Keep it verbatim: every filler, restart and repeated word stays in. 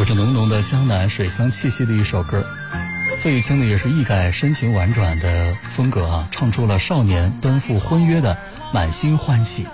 有着浓浓的江南水乡气息的一首歌。费玉清呢也是一改深情婉转的风格啊，唱出了少年奔赴婚约的满心欢喜。